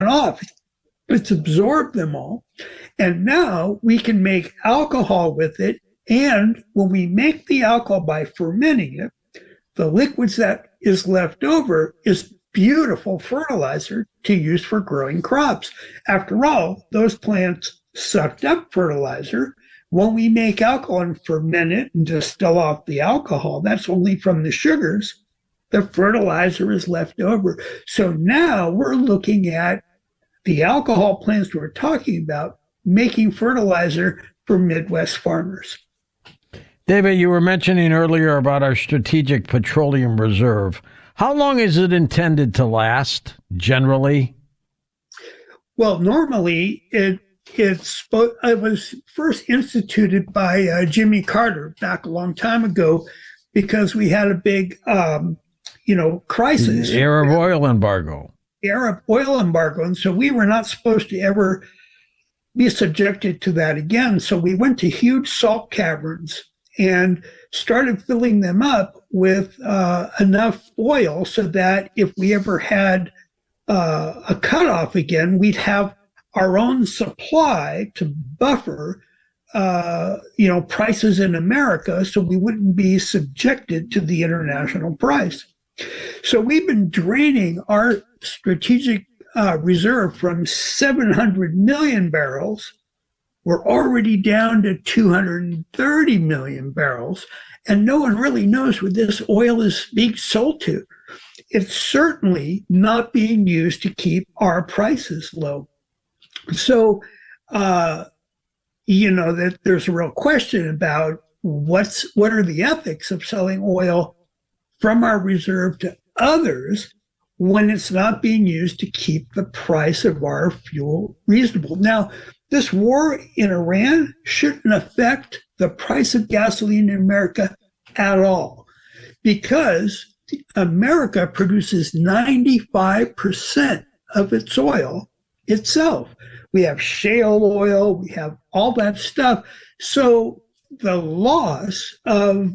broken off. It's absorbed them all. And now we can make alcohol with it. And when we make the alcohol by fermenting it, the liquids that is left over is beautiful fertilizer to use for growing crops. After all, those plants sucked up fertilizer. When we make alcohol and ferment it and distill off the alcohol, that's only from the sugars. The fertilizer is left over. So now we're looking at the alcohol plants we're talking about making fertilizer for Midwest farmers. David, you were mentioning earlier about our strategic petroleum reserve. How long is it intended to last, generally? Well, normally it was first instituted by Jimmy Carter back a long time ago because we had a big, crisis. The Arab oil embargo. And so we were not supposed to ever be subjected to that again. So we went to huge salt caverns and started filling them up with enough oil so that if we ever had a cutoff again, we'd have our own supply to buffer, prices in America, so we wouldn't be subjected to the international price. So we've been draining our strategic reserve from 700 million barrels. We're already down to 230 million barrels, and no one really knows where this oil is being sold to. It's certainly not being used to keep our prices low. So, that there's a real question about what are the ethics of selling oil from our reserve to others when it's not being used to keep the price of our fuel reasonable. Now, this war in Iran shouldn't affect the price of gasoline in America at all because America produces 95% of its oil itself. We have shale oil, we have all that stuff. So the loss of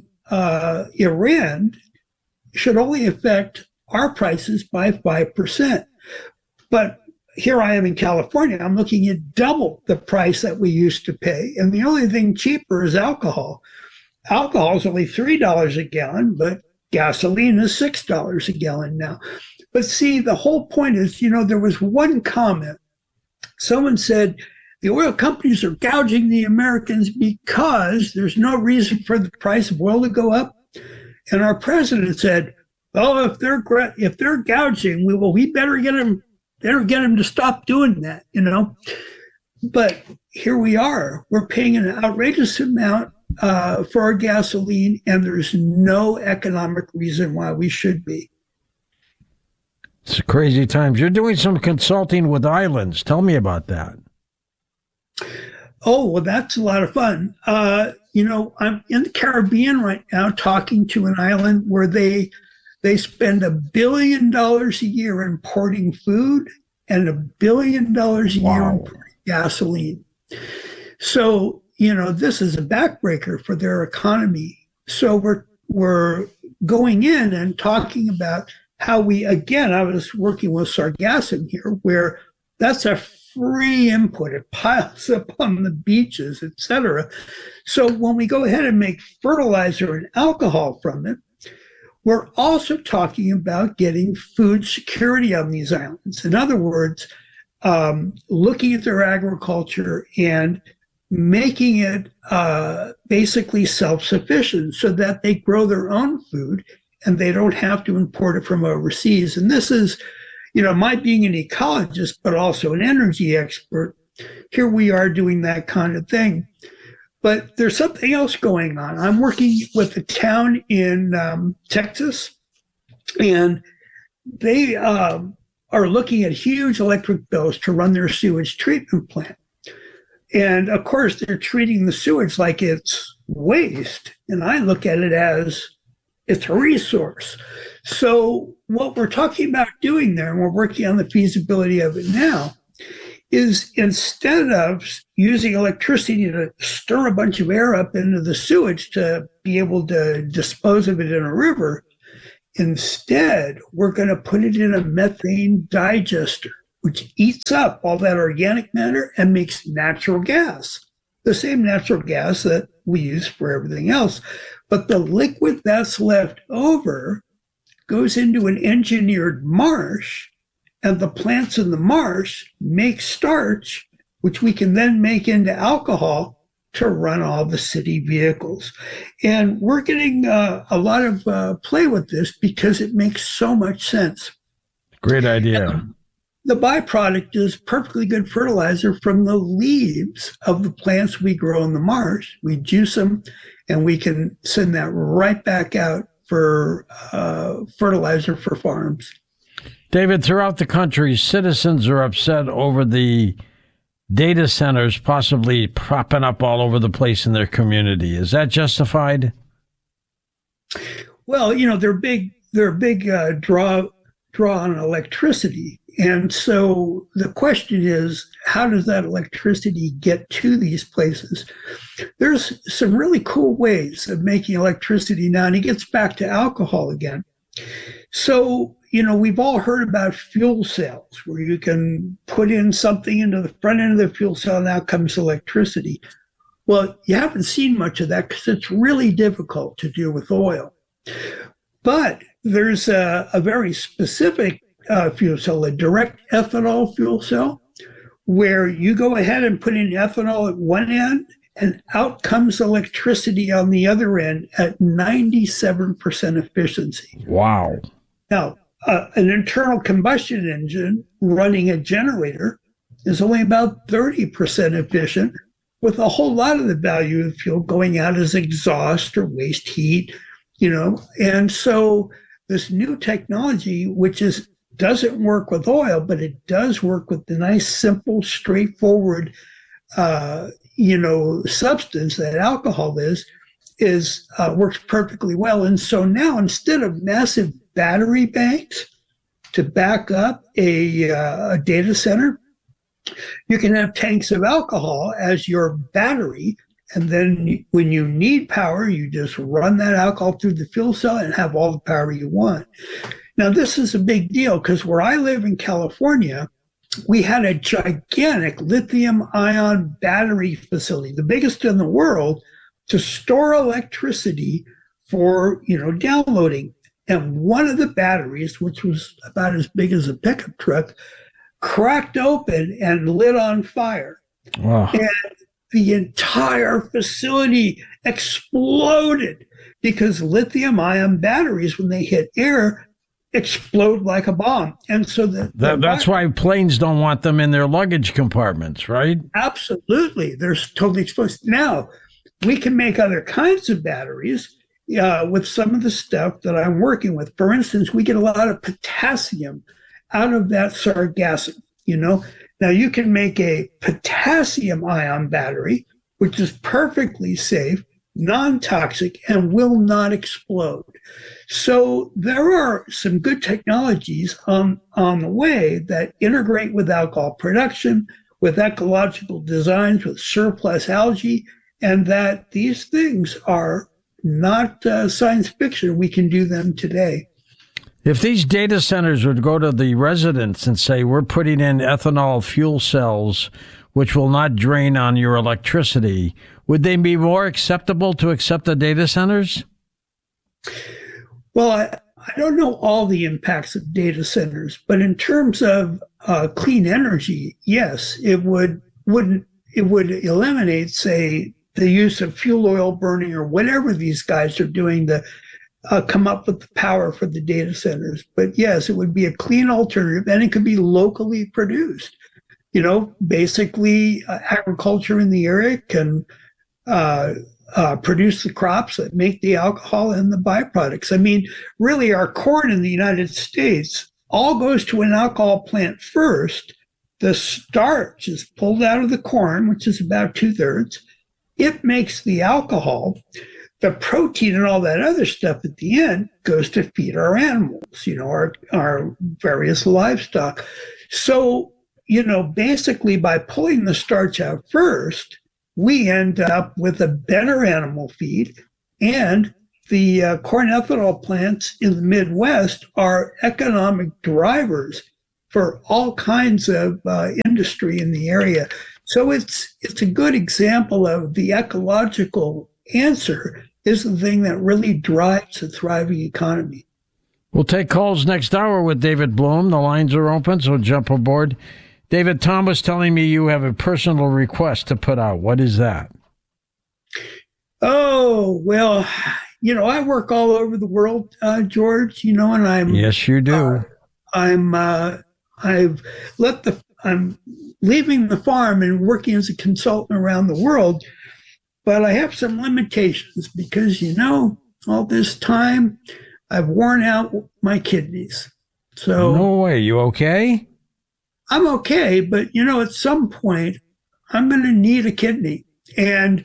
Iran should only affect our prices by 5%. But here I am in California, I'm looking at double the price that we used to pay. And the only thing cheaper is alcohol. Alcohol is only $3 a gallon, but gasoline is $6 a gallon now. But see, the whole point is, there was one comment. Someone said, the oil companies are gouging the Americans because there's no reason for the price of oil to go up. And our president said, "Oh, if they're gouging, we better get them to stop doing that." But here we are. We're paying an outrageous amount for our gasoline, and there's no economic reason why we should be. It's crazy times. You're doing some consulting with islands. Tell me about that. Oh, well, that's a lot of fun. I'm in the Caribbean right now talking to an island where they spend $1 billion a year importing food and $1 billion a year importing gasoline. So, this is a backbreaker for their economy. So we're going in and talking about how I was working with Sargassum here, where that's a free input. It piles up on the beaches, etc. So when we go ahead and make fertilizer and alcohol from it, we're also talking about getting food security on these islands. In other words, looking at their agriculture and making it basically self-sufficient so that they grow their own food and they don't have to import it from overseas. And this is, my being an ecologist, but also an energy expert, here we are doing that kind of thing. But there's something else going on. I'm working with a town in Texas, and they are looking at huge electric bills to run their sewage treatment plant. And of course, they're treating the sewage like it's waste. And I look at it as it's a resource. So what we're talking about doing there, and we're working on the feasibility of it now, is instead of using electricity to stir a bunch of air up into the sewage to be able to dispose of it in a river, instead, we're going to put it in a methane digester. which eats up all that organic matter and makes natural gas, the same natural gas that we use for everything else. But the liquid that's left over goes into an engineered marsh, and the plants in the marsh make starch, which we can then make into alcohol to run all the city vehicles. And we're getting a lot of play with this because it makes so much sense. Great idea. The byproduct is perfectly good fertilizer from the leaves of the plants we grow in the marsh. We juice them, and we can send that right back out for fertilizer for farms. David, throughout the country, citizens are upset over the data centers possibly propping up all over the place in their community. Is that justified? Well, they're a big draw on electricity. And so the question is, how does that electricity get to these places? There's some really cool ways of making electricity now, and it gets back to alcohol again. So, we've all heard about fuel cells, where you can put in something into the front end of the fuel cell, and out comes electricity. Well, you haven't seen much of that because it's really difficult to do with oil. But there's a very specific fuel cell, a direct ethanol fuel cell, where you go ahead and put in ethanol at one end, and out comes electricity on the other end at 97% efficiency. Wow. Now, an internal combustion engine running a generator is only about 30% efficient, with a whole lot of the value of fuel going out as exhaust or waste heat, And so this new technology, which doesn't work with oil, but it does work with the nice, simple, straightforward, substance that alcohol is works perfectly well. And so now, instead of massive battery banks to back up a data center, you can have tanks of alcohol as your battery. And then when you need power, you just run that alcohol through the fuel cell and have all the power you want. Now, this is a big deal because where I live in California, we had a gigantic lithium-ion battery facility, the biggest in the world, to store electricity for, downloading. And one of the batteries, which was about as big as a pickup truck, cracked open and lit on fire. Wow. And the entire facility exploded because lithium-ion batteries, when they hit air, explode like a bomb. And so that's why planes don't want them in their luggage compartments, right? Absolutely. They're totally exposed. Now, we can make other kinds of batteries with some of the stuff that I'm working with. For instance, we get a lot of potassium out of that sargassum, Now, you can make a potassium ion battery, which is perfectly safe, non-toxic, and will not explode. So there are some good technologies on the way that integrate with alcohol production, with ecological designs, with surplus algae, and that these things are not science fiction. We can do them today. If these data centers would go to the residents and say, we're putting in ethanol fuel cells, which will not drain on your electricity, would they be more acceptable to accept the data centers? Well, I don't know all the impacts of data centers, but in terms of clean energy, yes, it would eliminate, say, the use of fuel oil burning or whatever these guys are doing to come up with the power for the data centers. But yes, it would be a clean alternative, and it could be locally produced. Basically, agriculture in the area can produce the crops that make the alcohol and the byproducts. I mean, really, our corn in the United States all goes to an alcohol plant first. The starch is pulled out of the corn, which is about 2/3. It makes the alcohol. The protein and all that other stuff at the end goes to feed our animals, our various livestock. So, basically by pulling the starch out first, we end up with a better animal feed. And the corn ethanol plants in the Midwest are economic drivers for all kinds of industry in the area. So it's a good example of the ecological answer is the thing that really drives a thriving economy. We'll take calls next hour with David Bloom. The lines are open, so jump aboard. David, Tom was telling me you have a personal request to put out. What is that? Oh, well, I work all over the world, George, and I'm... Yes, you do. I'm leaving the farm and working as a consultant around the world, but I have some limitations because, all this time I've worn out my kidneys. So no way. You okay? I'm okay, but at some point I'm going to need a kidney. And,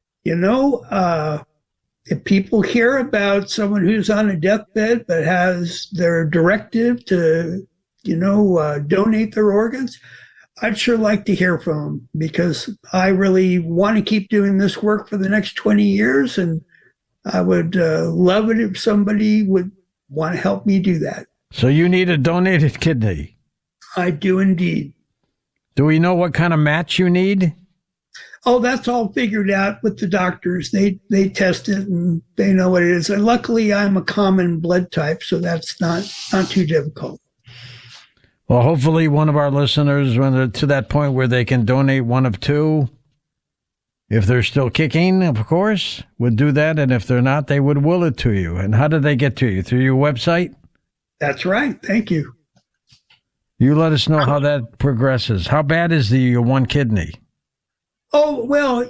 if people hear about someone who's on a deathbed but has their directive to, donate their organs, I'd sure like to hear from them because I really want to keep doing this work for the next 20 years. And I would love it if somebody would want to help me do that. So you need a donated kidney? I do indeed. Do we know what kind of match you need? Oh, that's all figured out with the doctors. They test it and they know what it is. And luckily, I'm a common blood type, so that's not too difficult. Well, hopefully one of our listeners, when they're to that point where they can donate one of two, if they're still kicking, of course, would do that. And if they're not, they would will it to you. And how do they get to you? Through your website? That's right. Thank you. You let us know how that progresses. How bad is the one kidney? Oh, well,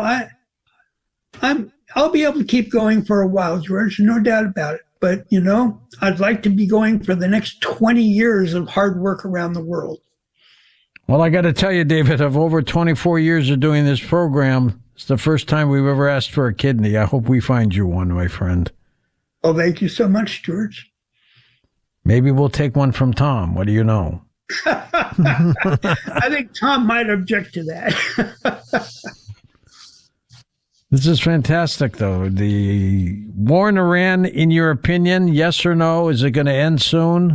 I'll be able to keep going for a while, George, no doubt about it. But, I'd like to be going for the next 20 years of hard work around the world. Well, I got to tell you, David, of over 24 years of doing this program, it's the first time we've ever asked for a kidney. I hope we find you one, my friend. Oh, thank you so much, George. Maybe we'll take one from Tom. What do you know? I think Tom might object to that. This is fantastic, though. The war in Iran, in your opinion, yes or no? Is it going to end soon?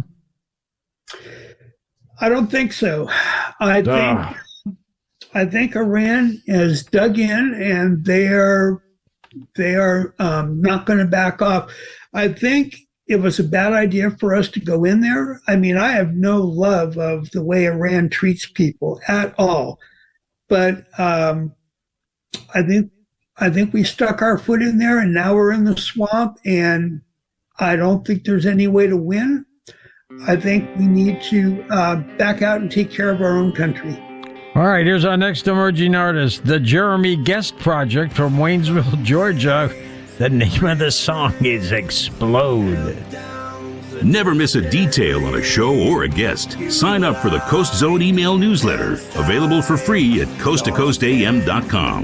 I don't think so. I think Iran has dug in, and they are not going to back off. I think it was a bad idea for us to go in there. I mean, I have no love of the way Iran treats people at all, but I think we stuck our foot in there, and now we're in the swamp, and I don't think there's any way to win. I think we need to back out and take care of our own country. All right, here's our next emerging artist, the Jeremy Guest Project from Waynesville, Georgia. The name of the song is Explode. Never miss a detail on a show or a guest. Sign up for the Coast Zone email newsletter, available for free at coasttocoastam.com.